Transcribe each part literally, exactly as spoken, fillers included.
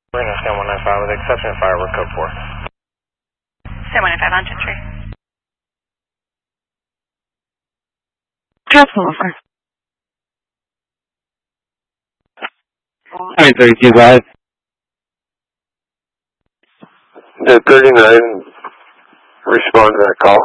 Marina Scan one nine five with exception of firework code four. Scan one nine five on Gentry. Castle over. nine thirty-two, go ahead. The thirty-nine, respond to that call.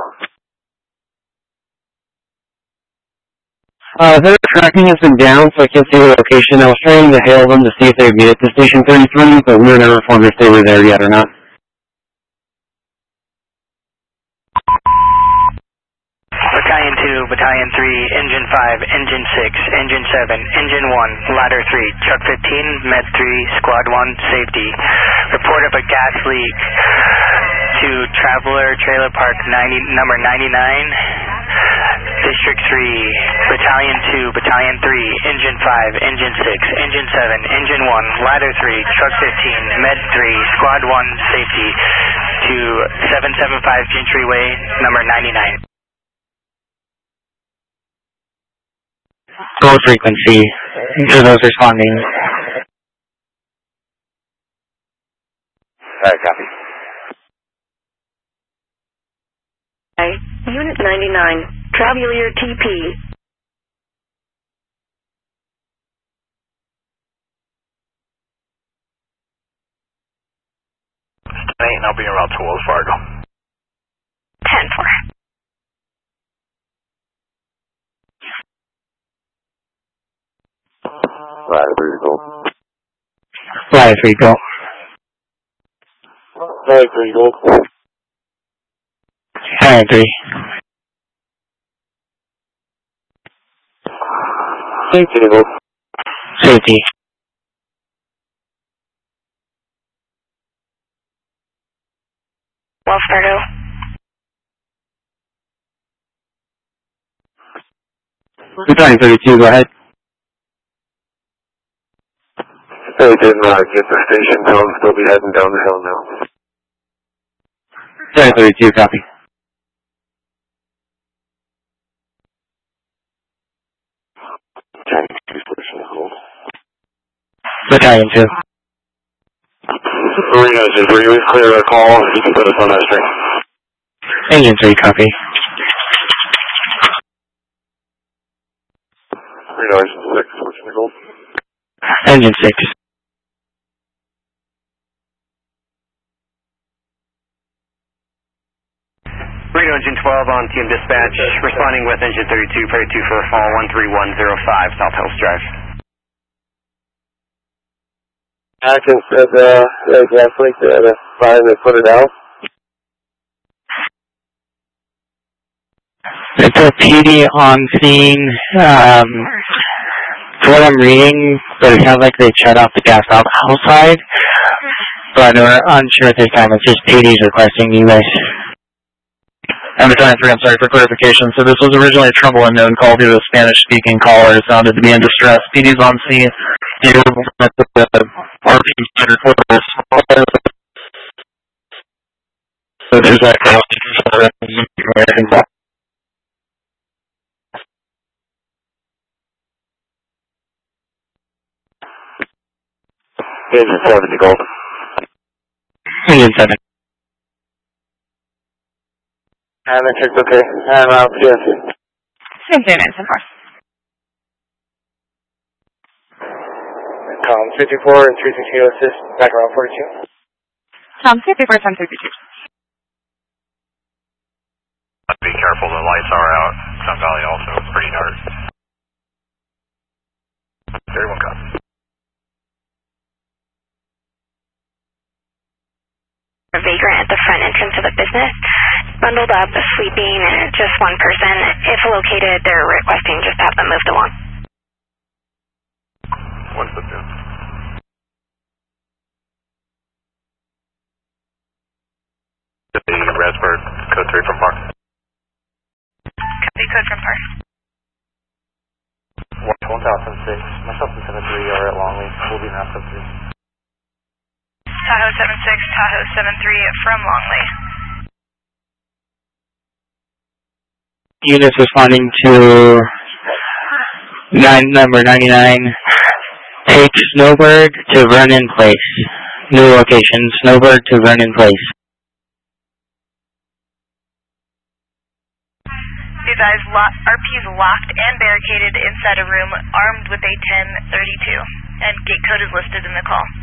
Uh, their tracking has been down, so I can't see their location. I was trying to hail them to see if they made it to Station thirty-three, but we were never informed if they were there yet or not. Battalion two, Battalion three, Engine five, Engine six, Engine seven, Engine one, Ladder three, Truck fifteen, Med three, Squad one, Safety. Report of a gas leak to Traveler Trailer Park ninety, number ninety-nine, District three, Battalion two, Battalion three, Engine five, Engine six, Engine seven, Engine one, Ladder three, Truck fifteen, Med three, Squad one, Safety to seven seven five Gentry Way, number ninety-nine. Goal frequency to those responding. Alright, copy. Unit ninety-nine, Traveler T P. ten eight and I'll be around to Wells Fargo. ten four. Ladder three, go. Ladder three, go. Ladder three, go. Ladder three. Safety, go. Safety. Wells Fargo. Battalion thirty-two, go ahead. They did not get the station, so I'm still be heading down the hill now. Battalion thirty-two, copy. Battalion two, station hold. Battalion two. Marina, just bring me clear our call. You can put us on that string. Engine three, copy. Marina, six, switching to gold. Engine six. Reno Engine twelve on T M Dispatch, responding with Engine thirty-two, thirty-two for a fall one three one zero five, South Hills Drive. Atkins said, uh, the gas leak, they had a fire and they put it out. It's a P D on scene. Um, for what I'm reading, but it sounds like they shut off the gas out outside. But we're unsure at this time. It's just P D's requesting you guys. And Battalion three, I'm sorry for clarification. So this was originally a trouble unknown call due to a Spanish-speaking caller who sounded to be in distress. P D's on scene. The R P standard for this. So there's that call. Engine seven to gold. Engine seven. And the check's okay. I'm out, yes. Same thing, so far. Tom fifty-four and three sixty assist, back around forty-two. Tom fifty-four, Tom fifty-two. Be careful, the lights are out. Sun Valley also, it's pretty dark. thirty-one copy. A vagrant at the front entrance of the business, bundled up, sleeping, just one person. If located, they're requesting just have them moved along. What's the two? The Raspberry code three from Park. Copy code from Park. one thousand six. Myself and seven three are at Longley. We'll be in Alpha three. Tahoe seven six, Tahoe seven three from Longley. Units responding to nine, number ninety-nine. Take Snowbird to Vernon Place. New location, Snowbird to Vernon Place. Advise, R P is locked and barricaded inside a room, armed with a ten thirty-two, and gate code is listed in the call.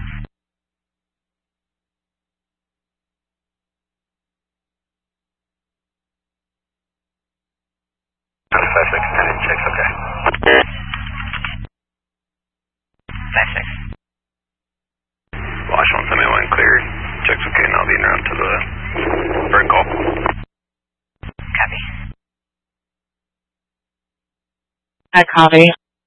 five six, ten checks, okay. five six. Wash one seventy-one clear, checks okay, and I'll be around to the burn call. Copy. I copy.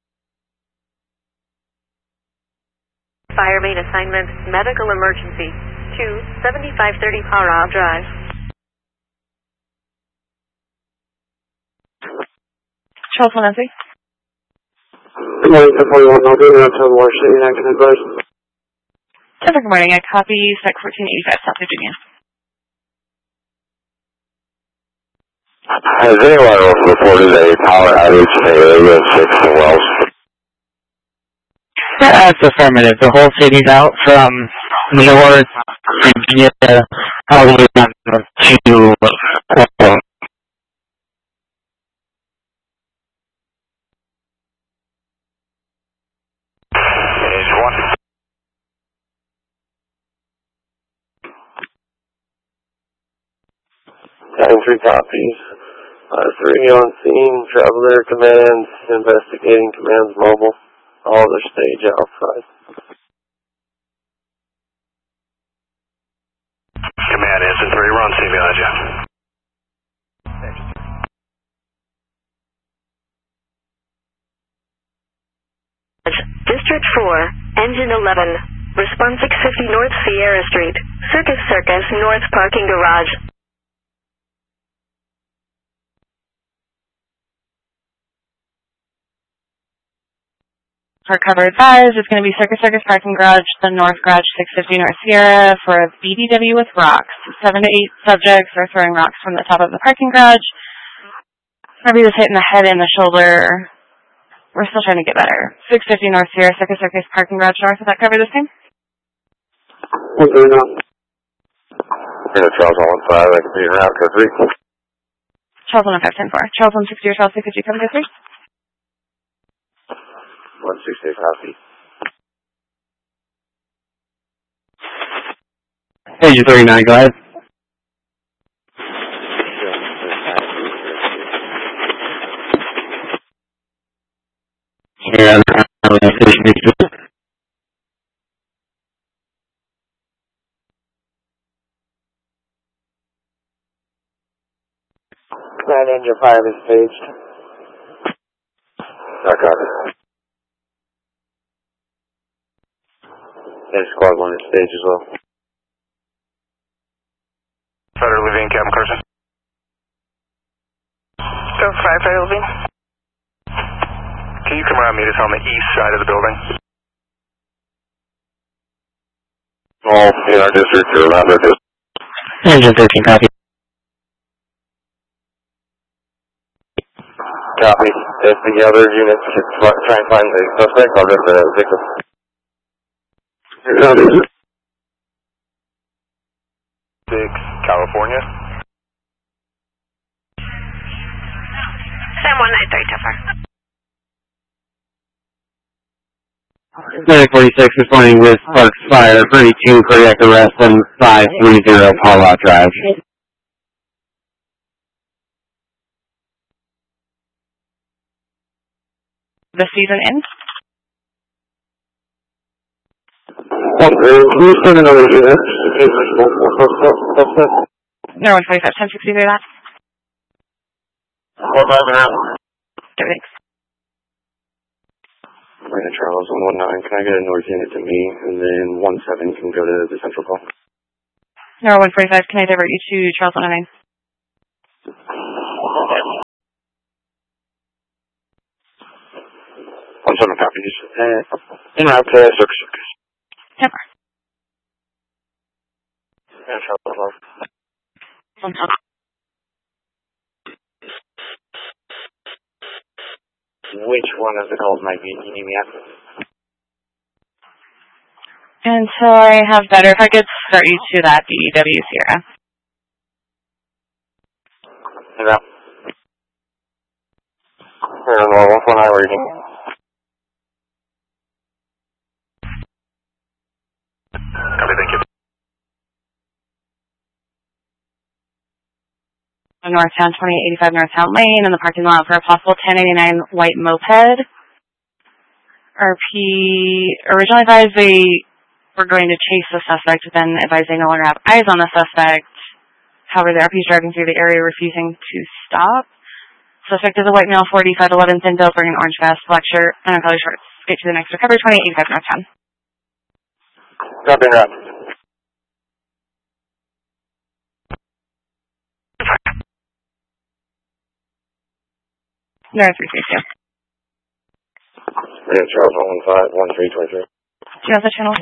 Fire main assignment, medical emergency, two seventy-five thirty Para Drive. Charles one Nancy. Good morning, ten forty-one, I'll be around to the Water City, and I can advise. Good morning, I copy Spec fourteen eighty-five, South Virginia. Has anyone else reported a power outage in Area six in Wells? That's affirmative. The whole city's out from North Virginia all the way down to uh, Nine three copies. Uh, three on scene, Traveler commands, investigating commands mobile. All other stage outside. Command engine three, we're on scene behind you. District four, Engine eleven, response six fifty North Sierra Street, Circus Circus North Parking Garage. For cover advised, it's going to be Circus Circus Parking Garage, the North Garage, six fifty North Sierra, for a B D W with rocks. Seven to eight subjects are throwing rocks from the top of the parking garage. Maybe was hitting the head and the shoulder. We're still trying to get better. six fifty North Sierra, Circus Circus Parking Garage North. Does that cover this thing? What's going on? We're going to Charles one five, I can be around for three. Charles one five ten four. Charles one sixty or Charles six fifty, cover this three? one sixty copy. Engine thirty-nine, go ahead. Yeah, Command engine five is staged. I got it. And squad one is staged as well. Fighter Levine, Captain Carson. Go firefighter Levine. Can you come around and meet us on the east side of the building? All in our district or around our district. Engine thirteen, copy. Copy. If the other units try and find the suspect, I'll get the victim. Six, California. Sam one nine three, Tefar. nine forty-six responding with Sparks Fire, thirty-two cardiac arrest on five three zero Paula Drive. The season ends? Can you send another unit? No, one forty-five, ten sixty-three, that? Hold on now. Thanks. Right, Charles, one one nine, can I get a north unit to me, and then one seven can go to the central call? No, one forty-five, can I divert you to Charles one oh nine? One seven copies. Uh, in route to Circus Circus. Tefar. Yeah, Charles, love. Which one of the calls might be you need me after? Until I have better, if I could start you to that B D W Sierra. Yeah. Here, normal, one eye reading. Copy, thank you. Northtown, twenty-eight eighty-five Northtown Lane, in the parking lot for a possible ten eighty-nine white moped. R P originally advised they were going to chase the suspect, then advised they no longer have eyes on the suspect. However, the R P is driving through the area, refusing to stop. Suspect is a white male, forty-five eleven, thin built, wearing an orange vest, black shirt, and a color shorts. Get to the next recovery, twenty-eight eighty-five Northtown. Copy that. No, three three two. Yeah, Charles, one one five, one three twenty-three. Do you have the channel?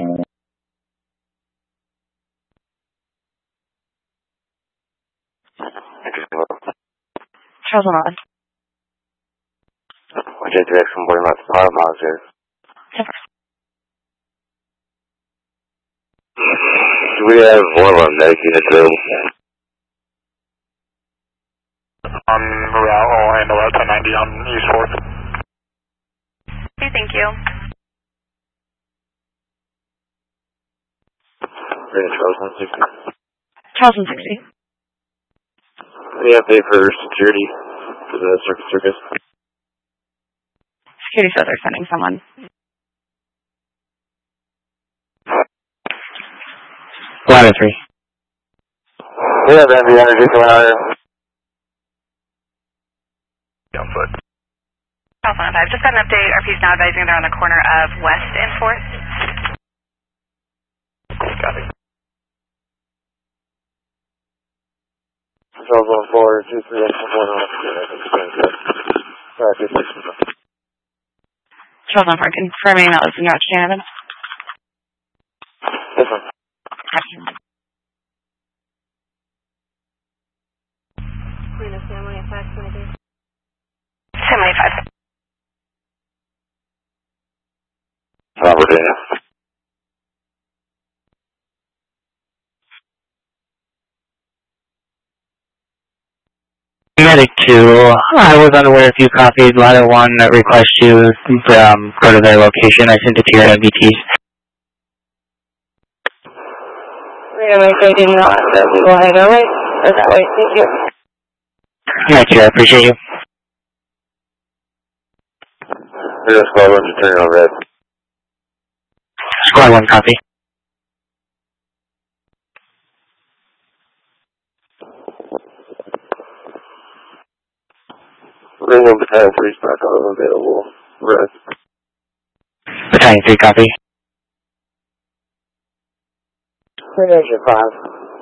Charles one eleven. J three X one forty miles, five miles here. Do we have one of our medic units available? On route, I'll handle out ten ninety on East fourth. Okay, thank you. Charles one sixty. Charles one sixty. What do you have to pay for security for the circus circus? Security says they're sending someone. Ladder three. We have N V energy coming out here. On foot. Charles one oh five, just got an update. R P's now advising they're on the corner of West and fourth. Copy. Charles one four, two three X one four. Charles one four, confirming that was in Route Shannon. This one. Queen of family attacks, maybe. seventy-five. Uh, Virginia. Medic two, I was unaware if you copied ladder one that requests you um, go to their location. I sent it to your M V Ts. Yeah, my I did not. Go ahead, alright? Or that way, thank you. Thank you, I appreciate you. Here's a squad one turning on red. Squad one, copy. Ring on battalion three's back on available. Red. Battalion three, copy. Engine five.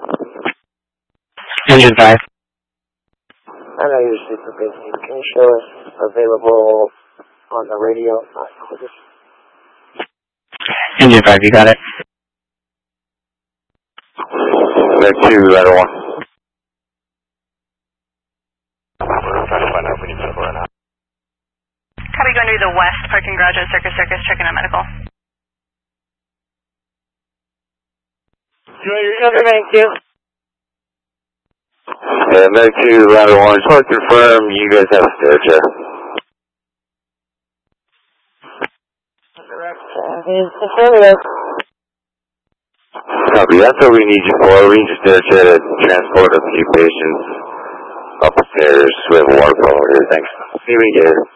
Engine five. I know you're super busy. Can you show us available on the radio? Engine five, you got it. Medic two, ladder one. Copy, going to the west parking garage at Circus Circus, checking on medical. Thank you. Yeah, Medic two, ladder one. Just want to confirm you guys have a stair chair. Is affirmative. Copy, that's what we need you for. We need your stair chair to transport a few patients up the stairs. We have a water problem here, thanks. See you when you get here.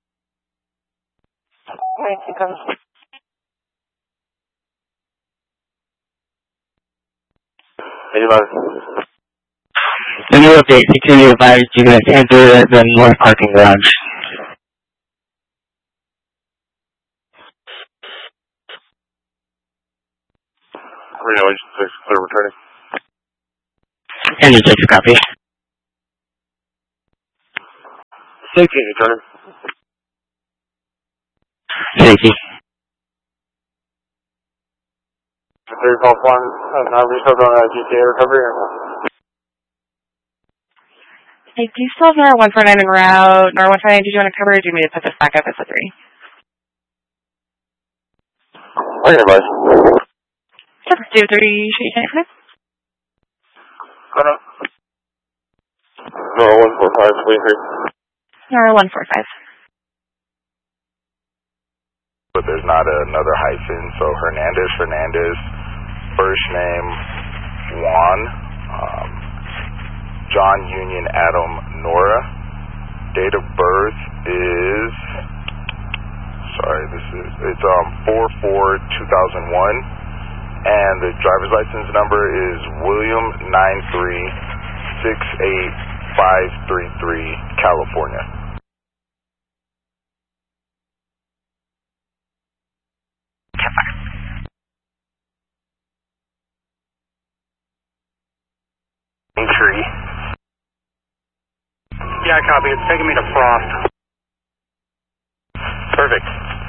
Thank you, come. The new update, security advised you guys enter the north parking garage. Reno, engine six, clear returning. Engine six, copy. Safety returning. Safety. Three call one, now we still going on G T A recovery or not? Hey, do you still have Nora one four nine en route? Nora one four nine, did you want to cover or do you want me to put this back up as a three? Okay, bud. two three, should you take it? Got it. No, one four five, twenty-three. Or one four five. But there's not another hyphen, so Hernandez, Fernandez, first name, Juan, um, John Union Adam Nora, date of birth is, sorry, this is, it's um, four four two thousand one, and the driver's license number is William nine three six eight five three three, California. Tree. Yeah, copy. It's taking me to Frost. Perfect.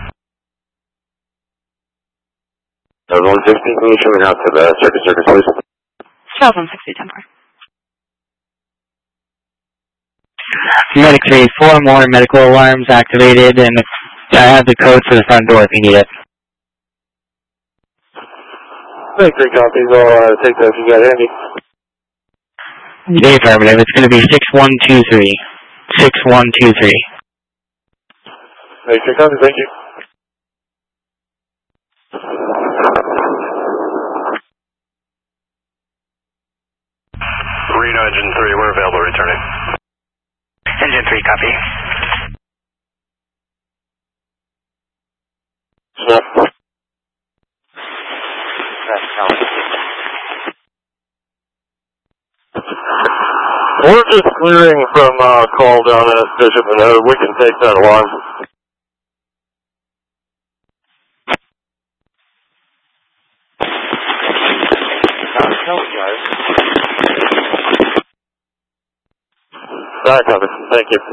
That was one sixty, can you show me out to the circuit circuit, please? Charles one sixty, ten four. Medic three, four more medical alarms activated, and I have the code for the front door if you need it. Medic three copies, I'll uh, take that if you got handy. The affirmative, it's going to be six one two three. six one two three. Medic three copies, thank you. Reno Engine three, we're available returning. Engine three, copy. Snap. We're just clearing from uh, call down at Bishop and uh, we can take that alarm. Alright, copy. Thank you.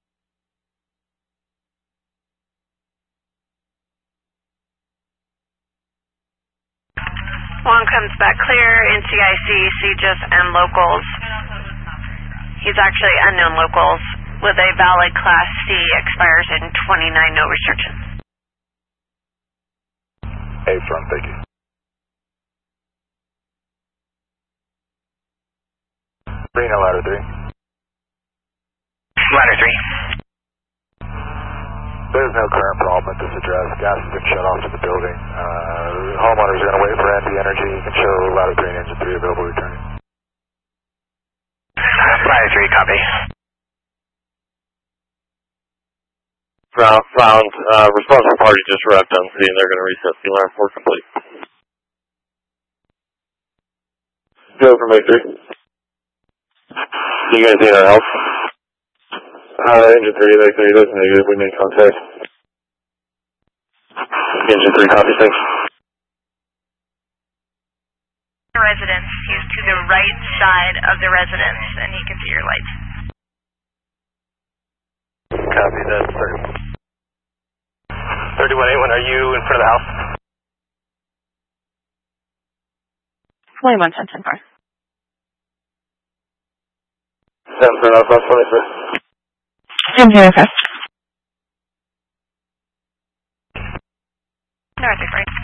One comes back clear, N C I C, C G I S, and locals. He's actually unknown locals with a valid Class C, expires in twenty-nine, no restrictions. A front, thank you. Reno ladder three. Ladder three. There's no current problem at this address. Gas has been shut off to the building. Uh, homeowners are going to wait for N V Energy. You can show ladder three and engine three available returning. Ladder three, copy. Found, found uh, responsible party just arrived on scene. They're going to reset the alarm for complete. Go for Make three. You guys need our help? Uh, engine three, Make three, that's negative. We made contact. Engine three, copy, thanks. Residence. He's to the right side of the residence, and he can see your lights. Copy that, sir. thirty-one eighty-one, are you in front of the house? twenty-one ten ten four. Sounds good enough, that's twenty-six. I'm here, okay. North, right.